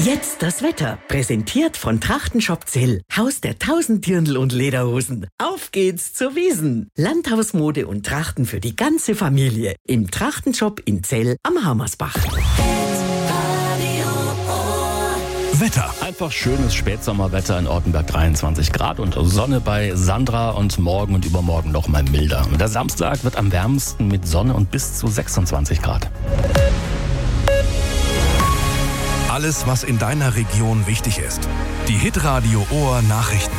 Jetzt das Wetter, präsentiert von Trachtenshop Zell, Haus der 1000 Dirndl und Lederhosen. Auf geht's zur Wiesn. Landhausmode und Trachten für die ganze Familie. Im Trachtenshop in Zell am Hammersbach. Wetter. Einfach schönes Spätsommerwetter in Ortenberg, 23 Grad und Sonne bei Sandra und morgen und übermorgen noch mal milder. Der Samstag wird am wärmsten mit Sonne und bis zu 26 Grad. Alles, was in deiner Region wichtig ist. Die Hitradio Ohr Nachrichten.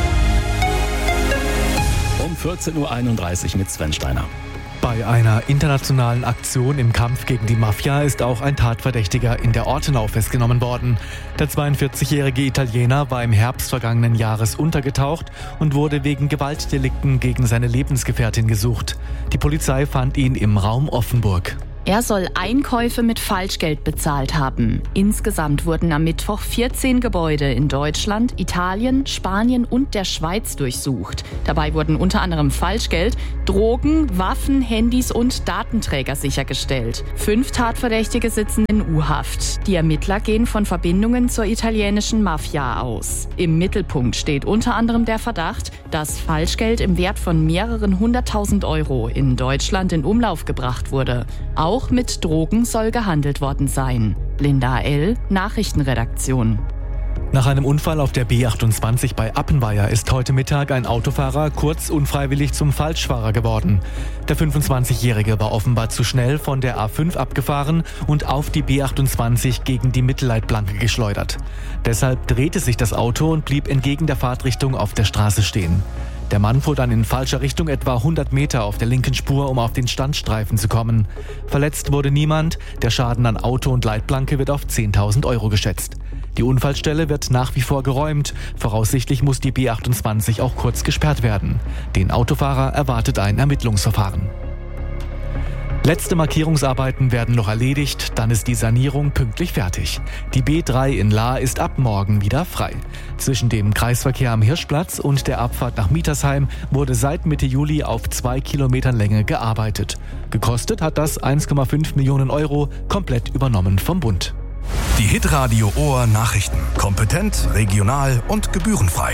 Um 14.31 Uhr mit Sven Steiner. Bei einer internationalen Aktion im Kampf gegen die Mafia ist auch ein Tatverdächtiger in der Ortenau festgenommen worden. Der 42-jährige Italiener war im Herbst vergangenen Jahres untergetaucht und wurde wegen Gewaltdelikten gegen seine Lebensgefährtin gesucht. Die Polizei fand ihn im Raum Offenburg. Er soll Einkäufe mit Falschgeld bezahlt haben. Insgesamt wurden am Mittwoch 14 Gebäude in Deutschland, Italien, Spanien und der Schweiz durchsucht. Dabei wurden unter anderem Falschgeld, Drogen, Waffen, Handys und Datenträger sichergestellt. 5 Tatverdächtige sitzen in U-Haft. Die Ermittler gehen von Verbindungen zur italienischen Mafia aus. Im Mittelpunkt steht unter anderem der Verdacht, dass Falschgeld im Wert von mehreren 100.000 Euro in Deutschland in Umlauf gebracht wurde. Auch mit Drogen soll gehandelt worden sein. Linda L., Nachrichtenredaktion. Nach einem Unfall auf der B28 bei Appenweier ist heute Mittag ein Autofahrer kurz unfreiwillig zum Falschfahrer geworden. Der 25-Jährige war offenbar zu schnell von der A5 abgefahren und auf die B28 gegen die Mittelleitplanke geschleudert. Deshalb drehte sich das Auto und blieb entgegen der Fahrtrichtung auf der Straße stehen. Der Mann fuhr dann in falscher Richtung etwa 100 Meter auf der linken Spur, um auf den Standstreifen zu kommen. Verletzt wurde niemand. Der Schaden an Auto und Leitplanke wird auf 10.000 Euro geschätzt. Die Unfallstelle wird nach wie vor geräumt. Voraussichtlich muss die B28 auch kurz gesperrt werden. Den Autofahrer erwartet ein Ermittlungsverfahren. Letzte Markierungsarbeiten werden noch erledigt, dann ist die Sanierung pünktlich fertig. Die B3 in Lahr ist ab morgen wieder frei. Zwischen dem Kreisverkehr am Hirschplatz und der Abfahrt nach Mietersheim wurde seit Mitte Juli auf 2 Kilometern Länge gearbeitet. Gekostet hat das 1,5 Millionen Euro, komplett übernommen vom Bund. Die Hitradio Ohr Nachrichten. Kompetent, regional und gebührenfrei.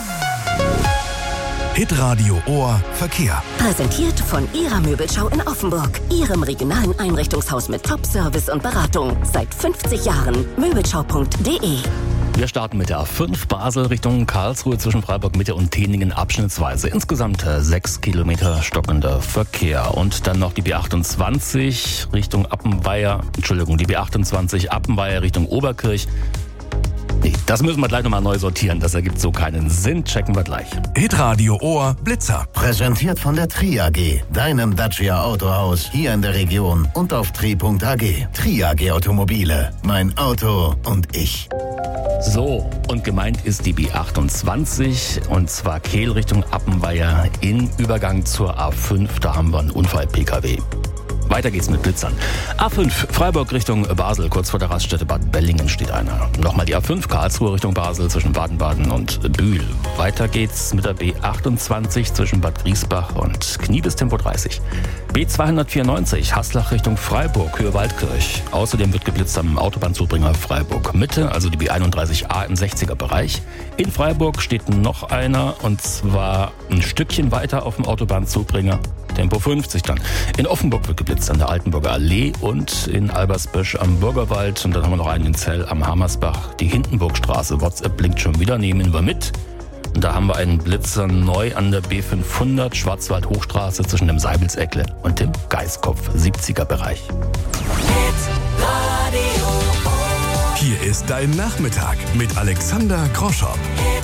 Hitradio Ohr Verkehr. Präsentiert von Ihrer Möbelschau in Offenburg. Ihrem regionalen Einrichtungshaus mit Top-Service und Beratung. Seit 50 Jahren. Möbelschau.de. Wir starten mit der A5 Basel Richtung Karlsruhe zwischen Freiburg Mitte und Teningen abschnittsweise. Insgesamt 6 Kilometer stockender Verkehr. Und dann noch die B28 Richtung Appenweier. Die B28 Appenweier Richtung Oberkirch. Nee, das müssen wir gleich nochmal neu sortieren. Das ergibt so keinen Sinn. Checken wir gleich. Hitradio Ohr Blitzer. Präsentiert von der Tri AG, deinem Dacia Autohaus hier in der Region und auf tri.ag. Tri AG Automobile. Mein Auto und ich. So, und gemeint ist die B28 und zwar Kehl Richtung Appenweier in Übergang zur A5. Da haben wir einen Unfall-PKW. Weiter geht's mit Blitzern. A5 Freiburg Richtung Basel, kurz vor der Raststätte Bad Bellingen steht einer. Nochmal die A5 Karlsruhe Richtung Basel zwischen Baden-Baden und Bühl. Weiter geht's mit der B28 zwischen Bad Griesbach und Kniebis Tempo 30. B294 Haslach Richtung Freiburg, Höhe Waldkirch. Außerdem wird geblitzt am Autobahnzubringer Freiburg Mitte, also die B31A im 60er Bereich. In Freiburg steht noch einer und zwar ein Stückchen weiter auf dem Autobahnzubringer. Tempo 50 dann. In Offenburg wird geblitzt an der Altenburger Allee und in Albersbösch am Bürgerwald. Und dann haben wir noch einen in Zell am Hammersbach, die Hindenburgstraße. WhatsApp blinkt schon wieder, nehmen wir mit. Und da haben wir einen Blitzer neu an der B500 Schwarzwald-Hochstraße zwischen dem Seibelseckle und dem Geiskopf 70er Bereich. Hier ist dein Nachmittag mit Alexander Groschow.